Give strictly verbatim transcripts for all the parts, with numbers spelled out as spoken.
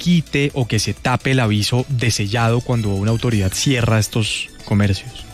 quite o que se tape el aviso de sellado cuando una autoridad cierra estos comercios?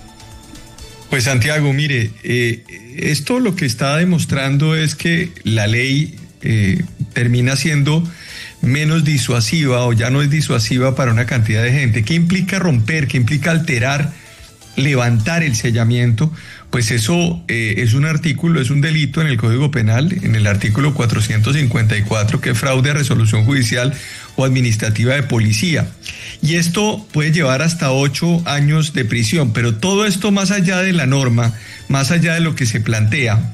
Pues Santiago, mire, eh, esto lo que está demostrando es que la ley eh, termina siendo menos disuasiva o ya no es disuasiva para una cantidad de gente. ¿Qué implica romper? ¿Qué implica alterar, levantar el sellamiento? Pues eso eh, es un artículo, es un delito en el Código Penal, en el artículo cuatrocientos cincuenta y cuatro, que es fraude a resolución judicial o administrativa de policía. Y esto puede llevar hasta ocho años de prisión, pero todo esto más allá de la norma, más allá de lo que se plantea,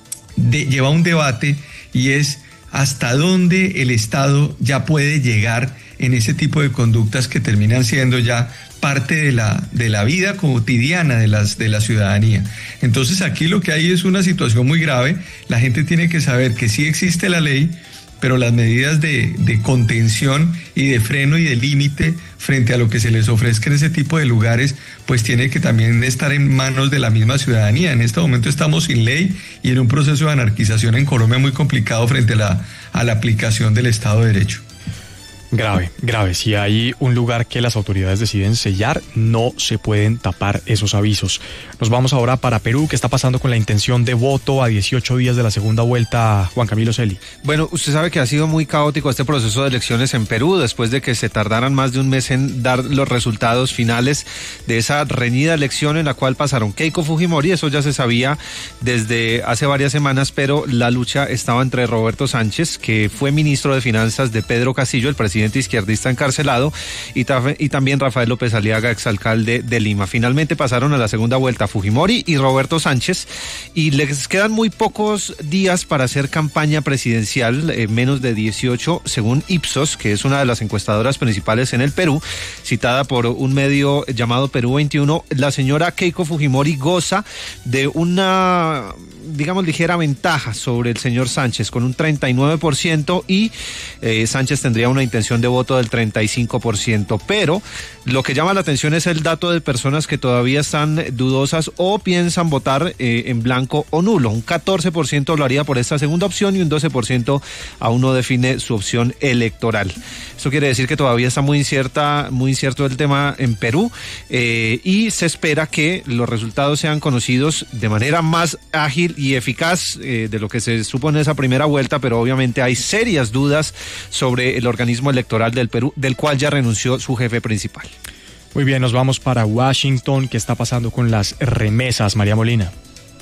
de, lleva un debate, y es hasta dónde el Estado ya puede llegar en ese tipo de conductas que terminan siendo ya parte de la, de la vida cotidiana de, las, de la ciudadanía. Entonces aquí lo que hay es una situación muy grave. La gente tiene que saber que sí existe la ley, pero las medidas de, de contención y de freno y de límite frente a lo que se les ofrezca en ese tipo de lugares, pues tiene que también estar en manos de la misma ciudadanía. En este momento estamos sin ley y en un proceso de anarquización en Colombia muy complicado frente a la, a la aplicación del Estado de Derecho. Grave, grave. Si hay un lugar que las autoridades deciden sellar, no se pueden tapar esos avisos. Nos vamos ahora para Perú. ¿Qué está pasando con la intención de voto a dieciocho días de la segunda vuelta, Juan Camilo Celi? Bueno, usted sabe que ha sido muy caótico este proceso de elecciones en Perú, después de que se tardaran más de un mes en dar los resultados finales de esa reñida elección en la cual pasaron Keiko Fujimori. Eso ya se sabía desde hace varias semanas, pero la lucha estaba entre Roberto Sánchez, que fue ministro de Finanzas de Pedro Castillo, el presidente izquierdista encarcelado, y, ta- y también Rafael López Aliaga, exalcalde de Lima. Finalmente pasaron a la segunda vuelta Fujimori y Roberto Sánchez, y les quedan muy pocos días para hacer campaña presidencial, eh, menos de dieciocho, según Ipsos, que es una de las encuestadoras principales en el Perú, citada por un medio llamado Perú veintiuno. La señora Keiko Fujimori goza de una, digamos, ligera ventaja sobre el señor Sánchez, con un treinta y nueve por ciento, y eh, Sánchez tendría una intención de voto del treinta y cinco por ciento, pero lo que llama la atención es el dato de personas que todavía están dudosas o piensan votar eh, en blanco o nulo. Un catorce por ciento lo haría por esta segunda opción y un doce por ciento aún no define su opción electoral. Esto quiere decir que todavía está muy incierta, muy incierto el tema en Perú, eh, y se espera que los resultados sean conocidos de manera más ágil y eficaz eh, de lo que se supo en esa primera vuelta, pero obviamente hay serias dudas sobre el organismo electoral del Perú, del cual ya renunció su jefe principal. Muy bien, nos vamos para Washington. ¿Qué está pasando con las remesas, María Molina?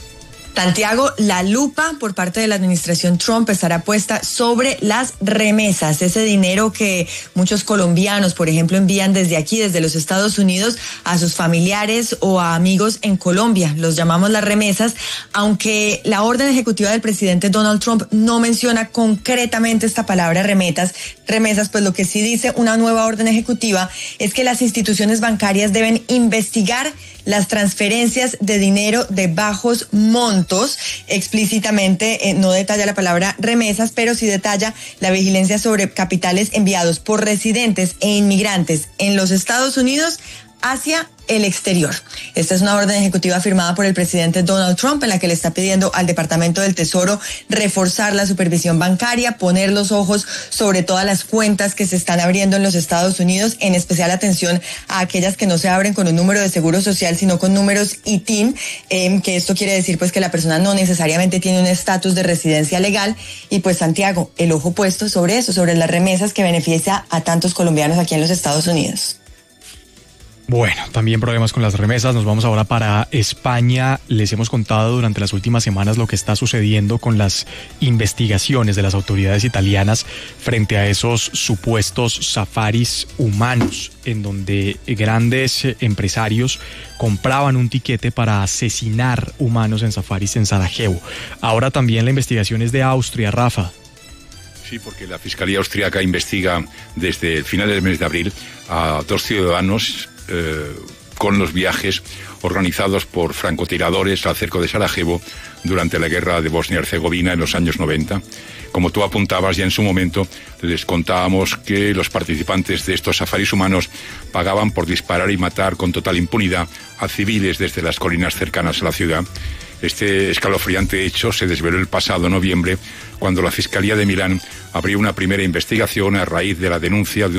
Santiago, la lupa por parte de la administración Trump estará puesta sobre las remesas, ese dinero que muchos colombianos, por ejemplo, envían desde aquí, desde los Estados Unidos, a sus familiares o a amigos en Colombia. Los llamamos las remesas, aunque la orden ejecutiva del presidente Donald Trump no menciona concretamente esta palabra remetas, remesas, pues lo que sí dice una nueva orden ejecutiva es que las instituciones bancarias deben investigar las transferencias de dinero de bajos montos. Explícitamente eh, no detalla la palabra remesas, pero sí detalla la vigilancia sobre capitales enviados por residentes e inmigrantes en los Estados Unidos hacia el exterior. Esta es una orden ejecutiva firmada por el presidente Donald Trump, en la que le está pidiendo al Departamento del Tesoro reforzar la supervisión bancaria, poner los ojos sobre todas las cuentas que se están abriendo en los Estados Unidos, en especial atención a aquellas que no se abren con un número de seguro social, sino con números I T I N, eh, que esto quiere decir pues que la persona no necesariamente tiene un estatus de residencia legal. Y pues Santiago, el ojo puesto sobre eso, sobre las remesas que beneficia a tantos colombianos aquí en los Estados Unidos. Bueno, también problemas con las remesas. Nos vamos ahora para España. Les hemos contado durante las últimas semanas lo que está sucediendo con las investigaciones de las autoridades italianas frente a esos supuestos safaris humanos, en donde grandes empresarios compraban un tiquete para asesinar humanos en safaris en Sarajevo. Ahora también la investigación es de Austria, Rafa. Sí, porque la Fiscalía Austriaca investiga desde el final del mes de abril a dos ciudadanos eh, con los viajes organizados por francotiradores al cerco de Sarajevo durante la guerra de Bosnia-Herzegovina en los años noventa. Como tú apuntabas, ya en su momento les contábamos que los participantes de estos safaris humanos pagaban por disparar y matar con total impunidad a civiles desde las colinas cercanas a la ciudad. Este escalofriante hecho se desveló el pasado noviembre, cuando la Fiscalía de Milán abrió una primera investigación a raíz de la denuncia de